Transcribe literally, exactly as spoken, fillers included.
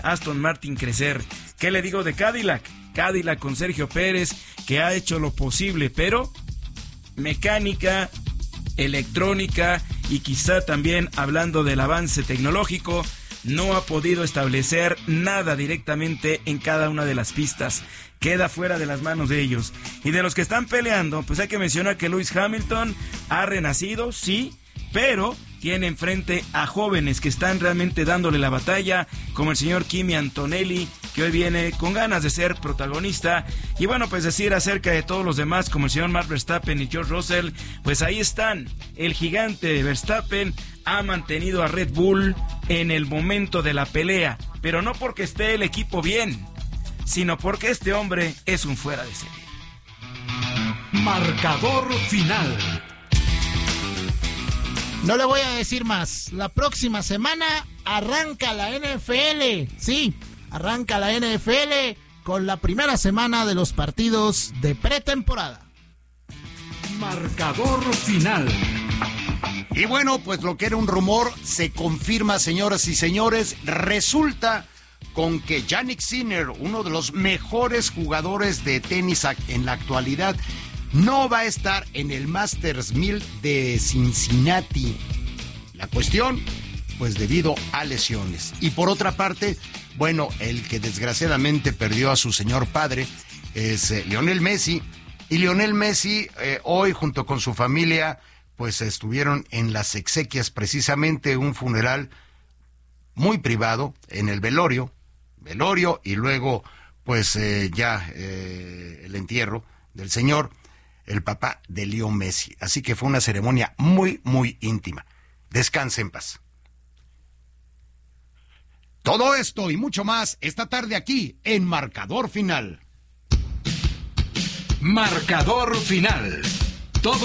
Aston Martin crecer. ¿Qué le digo de Cadillac? Cadillac con Sergio Pérez, que ha hecho lo posible, pero mecánica, electrónica y quizá también hablando del avance tecnológico, no ha podido establecer nada directamente en cada una de las pistas. Queda fuera de las manos de ellos. Y de los que están peleando, pues hay que mencionar que Lewis Hamilton ha renacido, sí, pero tiene enfrente a jóvenes que están realmente dándole la batalla, como el señor Kimi Antonelli, que hoy viene con ganas de ser protagonista. Y bueno, pues decir acerca de todos los demás, como el señor Max Verstappen y George Russell, pues ahí están. El gigante Verstappen ha mantenido a Red Bull en el momento de la pelea, pero no porque esté el equipo bien, sino porque este hombre es un fuera de serie. Marcador final. No le voy a decir más. La próxima semana arranca la N F L. Sí, arranca la N F L con la primera semana de los partidos de pretemporada. Marcador final. Y bueno, pues lo que era un rumor se confirma, señoras y señores. Resulta con que Jannik Sinner, uno de los mejores jugadores de tenis en la actualidad, no va a estar en el Masters mil de Cincinnati. La cuestión, pues debido a lesiones. Y por otra parte, bueno, el que desgraciadamente perdió a su señor padre es eh, Lionel Messi. Y Lionel Messi eh, hoy junto con su familia pues estuvieron en las exequias, precisamente un funeral muy privado en el velorio, velorio y luego pues eh, ya eh, el entierro del señor, el papá de Leo Messi. Así que fue una ceremonia muy, muy íntima. Descanse en paz. Todo esto y mucho más esta tarde aquí en Marcador Final. Marcador Final.